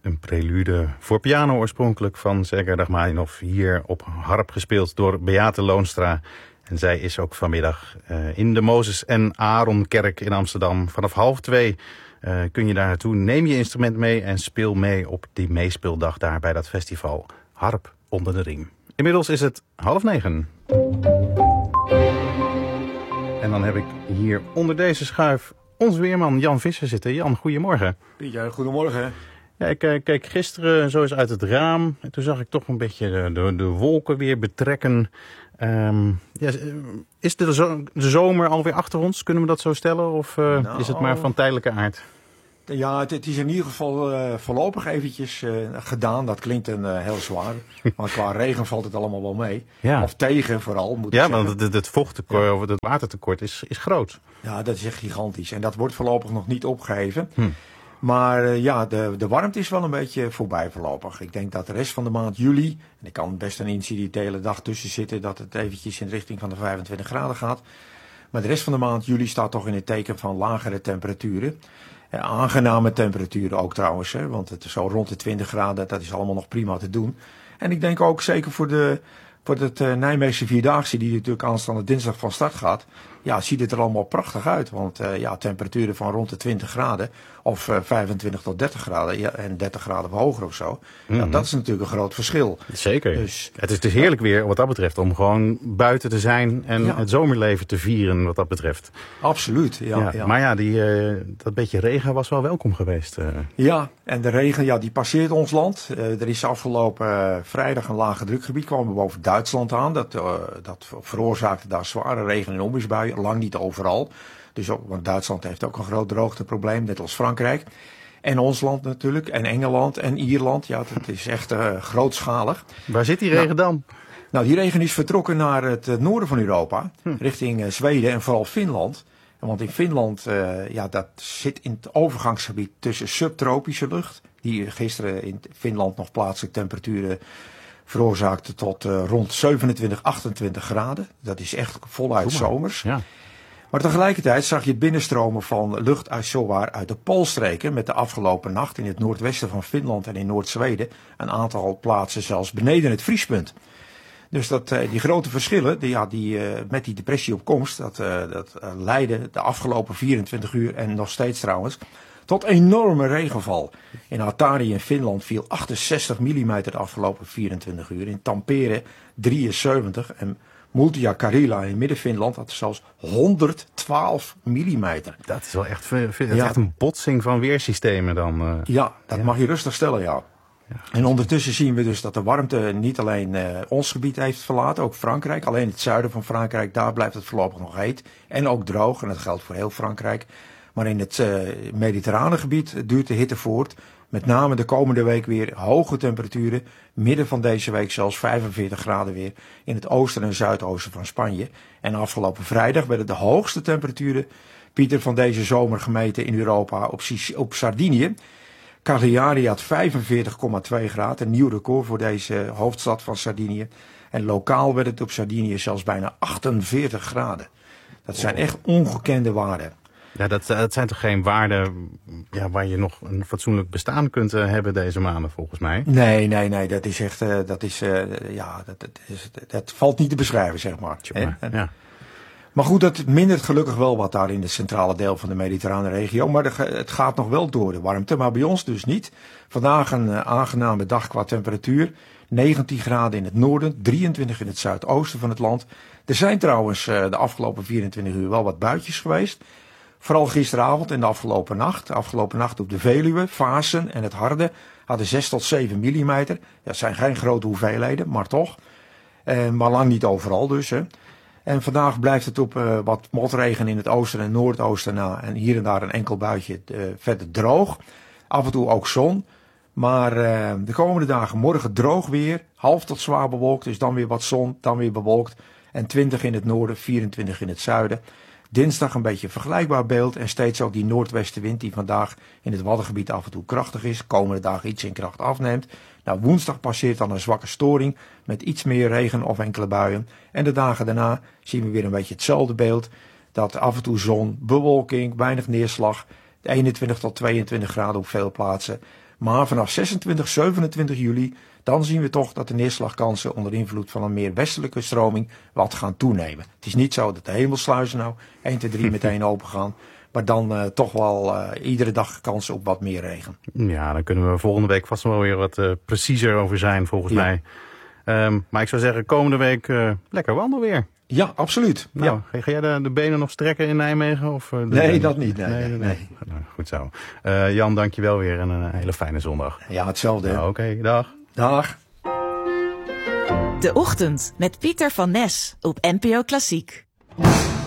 Een prelude voor piano oorspronkelijk van Sergej Rachmaninov. Hier op harp gespeeld door Beate Loonstra. En zij is ook vanmiddag in de Mozes en Aaronkerk in Amsterdam. Vanaf 1:30 kun je daar naartoe. Neem je instrument mee en speel mee op die meespeeldag daar bij dat festival. Harp onder de riem. Inmiddels is het 8:30. En dan heb ik hier onder deze schuif onze weerman Jan Visser zitten. Jan, goedemorgen. Pietje, goedemorgen. Ja, ik keek gisteren zo eens uit het raam. En toen zag ik toch een beetje de wolken weer betrekken. Is de zomer alweer achter ons? Kunnen we dat zo stellen? Of is het maar van tijdelijke aard? Ja, het is in ieder geval voorlopig eventjes gedaan. Dat klinkt heel zwaar. Maar qua regen valt het allemaal wel mee. Ja. Of tegen vooral, moet ik zeggen. Want het vochttekort, of het watertekort is groot. Ja, dat is echt gigantisch. En dat wordt voorlopig nog niet opgeheven. Maar de warmte is wel een beetje voorbij voorlopig. Ik denk dat de rest van de maand juli, en ik kan best een incident de hele dag tussen zitten, dat het eventjes in de richting van de 25 graden gaat. Maar de rest van de maand juli staat toch in het teken van lagere temperaturen. Aangename temperaturen ook trouwens, hè, want het is zo rond de 20 graden, dat is allemaal nog prima te doen. En ik denk ook zeker voor het Nijmeegse Vierdaagse, die natuurlijk aanstaande dinsdag van start gaat. Ja, ziet het er allemaal prachtig uit. Want temperaturen van rond de 20 graden of 25 tot 30 graden en 30 graden of hoger of zo. Ja, dat is natuurlijk een groot verschil. Zeker. Dus, het is dus heerlijk weer wat dat betreft om gewoon buiten te zijn en het zomerleven te vieren wat dat betreft. Absoluut, ja. Maar dat beetje regen was wel welkom geweest. Ja, en de regen die passeert ons land. Er is afgelopen vrijdag een lage drukgebied, kwam boven Duitsland aan. Dat veroorzaakte daar zware regen- en onweersbuien. Lang niet overal. Dus ook, want Duitsland heeft ook een groot droogteprobleem, net als Frankrijk. En ons land natuurlijk, en Engeland en Ierland. Ja, dat is echt grootschalig. Waar zit die regen dan? Nou, die regen is vertrokken naar het noorden van Europa, richting Zweden en vooral Finland. Want in Finland, dat zit in het overgangsgebied tussen subtropische lucht, die gisteren in Finland nog plaatselijk temperaturen veroorzaakte tot rond 27, 28 graden. Dat is echt voluit zomers. Ja. Maar tegelijkertijd zag je het binnenstromen van lucht uit de Poolstreken met de afgelopen nacht in het noordwesten van Finland en in Noord-Zweden een aantal plaatsen zelfs beneden het vriespunt. Dus die grote verschillen, met die depressie op komst, dat leidde de afgelopen 24 uur en nog steeds trouwens tot enorme regenval. In Hatari in Finland viel 68 mm de afgelopen 24 uur. In Tampere 73 en Multia-Karila in Midden-Finland had zelfs 112 mm. Dat is wel echt, echt een botsing van weersystemen dan. Dat mag je rustig stellen, ja. En ondertussen zien we dus dat de warmte niet alleen ons gebied heeft verlaten, ook Frankrijk. Alleen het zuiden van Frankrijk, daar blijft het voorlopig nog heet. En ook droog, en dat geldt voor heel Frankrijk. Maar in het mediterrane gebied duurt de hitte voort. Met name de komende week weer hoge temperaturen. Midden van deze week zelfs 45 graden weer in het oosten en zuidoosten van Spanje. En afgelopen vrijdag werden de hoogste temperaturen, Pieter, van deze zomer gemeten in Europa op Sardinië. Cagliari had 45,2 graden, een nieuw record voor deze hoofdstad van Sardinië. En lokaal werd het op Sardinië zelfs bijna 48 graden. Dat zijn echt ongekende waarden. Ja, dat zijn toch geen waarden waar je nog een fatsoenlijk bestaan kunt hebben deze maanden volgens mij? Nee, dat is echt, dat valt niet te beschrijven, zeg maar. Ja. Maar goed, dat mindert gelukkig wel wat daar in het centrale deel van de mediterrane regio. Maar het gaat nog wel door de warmte, maar bij ons dus niet. Vandaag een aangename dag qua temperatuur. 19 graden in het noorden, 23 in het zuidoosten van het land. Er zijn trouwens de afgelopen 24 uur wel wat buitjes geweest. Vooral gisteravond en de afgelopen nacht. De afgelopen nacht op de Veluwe, Vaassen en het Harde hadden 6 tot 7 mm. Dat zijn geen grote hoeveelheden, maar toch. Maar lang niet overal dus. Hè. En vandaag blijft het op wat motregen in het oosten en noordoosten na. En hier en daar een enkel buitje verder droog. Af en toe ook zon. Maar de komende dagen morgen droog weer. Half tot zwaar bewolkt. Dus dan weer wat zon, dan weer bewolkt. En 20 in het noorden, 24 in het zuiden. Dinsdag een beetje een vergelijkbaar beeld. En steeds ook die noordwestenwind die vandaag in het Waddengebied af en toe krachtig is. Komende dagen iets in kracht afneemt. Nou, woensdag passeert dan een zwakke storing met iets meer regen of enkele buien. En de dagen daarna zien we weer een beetje hetzelfde beeld. Dat af en toe zon, bewolking, weinig neerslag. 21 tot 22 graden op veel plaatsen. Maar vanaf 26, 27 juli, dan zien we toch dat de neerslagkansen onder invloed van een meer westelijke stroming wat gaan toenemen. Het is niet zo dat de hemelsluizen nou 1, 2, 3 meteen open gaan. Maar dan toch wel iedere dag kans op wat meer regen. Ja, dan kunnen we volgende week vast wel weer wat preciezer over zijn volgens mij. Maar ik zou zeggen, komende week lekker wandelweer. Ja, absoluut. Nou, ja. Ga jij de benen nog strekken in Nijmegen? Of, nee, dat niet. Nee. Nou, goed zo. Jan, dank je wel weer en een hele fijne zondag. Ja, hetzelfde. Nou, Oké, dag. Dag. De Ochtend met Pieter van Nes op NPO Klassiek.